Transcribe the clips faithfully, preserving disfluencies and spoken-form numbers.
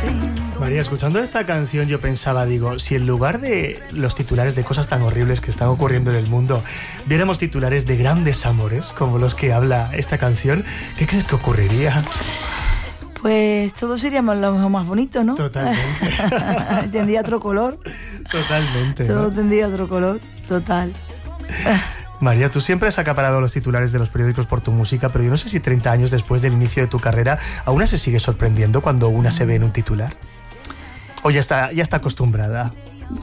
María, escuchando esta canción yo pensaba, digo, si en lugar de los titulares de cosas tan horribles que están ocurriendo en el mundo, viéramos titulares de grandes amores, como los que habla esta canción, ¿qué crees que ocurriría? Pues todo sería más, lo más bonito, ¿no? Totalmente. Tendría otro color. Totalmente. Todo ¿no? tendría otro color, total. María, tú siempre has acaparado los titulares de los periódicos por tu música, pero yo no sé si treinta años después del inicio de tu carrera, ¿aún una se sigue sorprendiendo cuando una se ve en un titular? ¿O ya está, ya está acostumbrada?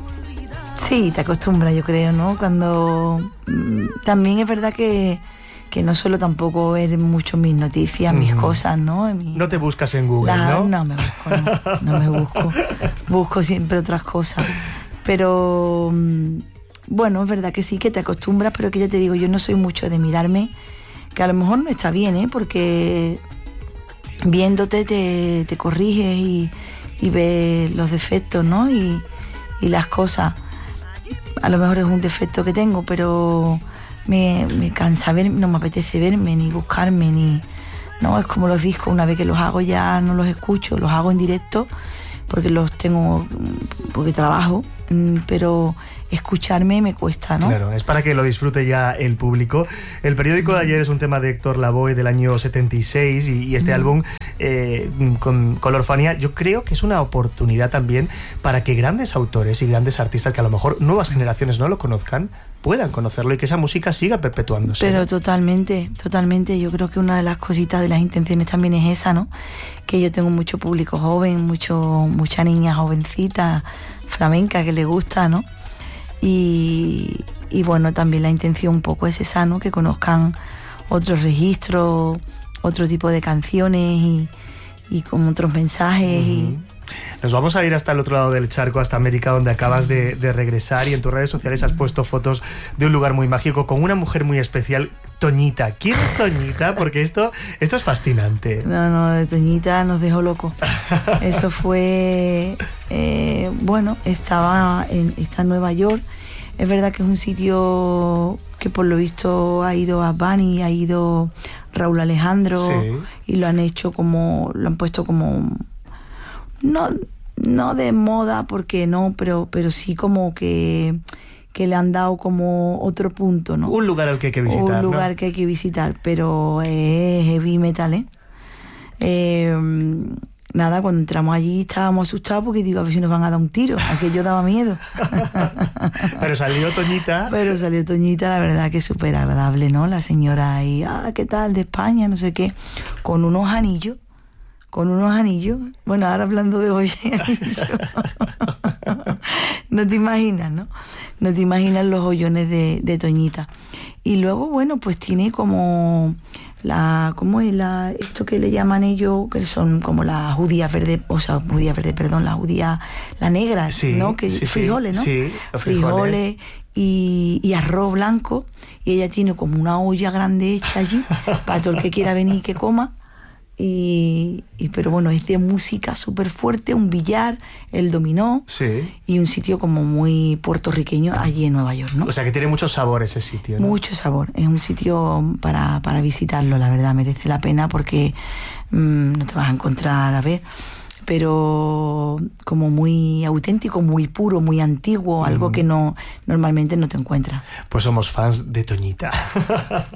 Sí, te acostumbras, yo creo, ¿no? Cuando... También es verdad que, que no suelo tampoco ver mucho mis noticias, mis mm. cosas, ¿no? Mi... No te buscas en Google, La... ¿no? No me busco, no, no me busco. Busco siempre otras cosas. Pero... Bueno, es verdad que sí, que te acostumbras, pero que ya te digo, yo no soy mucho de mirarme, que a lo mejor no está bien, ¿eh? Porque viéndote te, te corriges y, y ves los defectos, ¿no? Y, y las cosas. A lo mejor es un defecto que tengo, pero me, me cansa verme, no me apetece verme, ni buscarme, ni... No, es como los discos, una vez que los hago ya no los escucho, los hago en directo, porque los tengo, porque trabajo, pero escucharme me cuesta, ¿no? Claro, es para que lo disfrute ya el público. El periódico de ayer es un tema de Héctor Lavoe del año setenta y seis y, y este mm. álbum eh, con Colorfania yo creo que es una oportunidad también para que grandes autores y grandes artistas que a lo mejor nuevas generaciones no lo conozcan, puedan conocerlo y que esa música siga perpetuándose. Pero totalmente, totalmente. Yo creo que una de las cositas de las intenciones también es esa, ¿no? Que yo tengo mucho público joven, mucho, mucha niña jovencita, flamenca que le gusta, ¿no? Y, y bueno, también la intención un poco es esa, ¿no? Que conozcan otros registros, otro tipo de canciones y, y con otros mensajes. Uh-huh. y... Nos vamos a ir hasta el otro lado del charco, hasta América, donde acabas de, de regresar, y en tus redes sociales has puesto fotos de un lugar muy mágico con una mujer muy especial, Toñita. ¿Quién es Toñita? Porque esto, esto es fascinante. No, no, de Toñita nos dejó locos. Eso fue... Eh, bueno, estaba en, está en Nueva York. Es verdad que es un sitio que por lo visto ha ido a Bunny, ha ido Raúl Alejandro, sí. Y lo han hecho como... Lo han puesto como... No, no de moda, porque no, pero, pero sí como que, que le han dado como otro punto, ¿no? Un lugar al que hay que visitar, Un lugar ¿no? que hay que visitar, pero es heavy metal, ¿eh? eh Nada, cuando entramos allí estábamos asustados porque digo, a ver si nos van a dar un tiro. Aquello daba miedo. Pero salió Toñita. Pero salió Toñita, la verdad que súper agradable, ¿no? La señora ahí, ah, ¿qué tal? De España, no sé qué. Con unos anillos. Con unos anillos. Bueno, ahora hablando de hoy, anillos. No te imaginas, ¿no? No te imaginas los hoyones de, de Toñita. Y luego, bueno, pues tiene como... la ¿cómo es la esto que le llaman ellos, que son como las judías verdes, o sea, judías verdes, perdón, las judías, la negra, sí, ¿no? Que sí, frijoles, ¿no? Sí, frijoles, frijoles y, y arroz blanco, y ella tiene como una olla grande hecha allí para todo el que quiera venir y que coma. Y, y pero bueno, es de música súper fuerte, un billar, el dominó, sí. Y un sitio como muy puertorriqueño allí en Nueva York, ¿no? O sea que tiene mucho sabor ese sitio, ¿no? Mucho sabor, es un sitio para, para visitarlo, la verdad, merece la pena porque mmm, no te vas a encontrar, a ver, pero como muy auténtico, muy puro, muy antiguo, algo mm. que no normalmente no te encuentras. Pues somos fans de Toñita.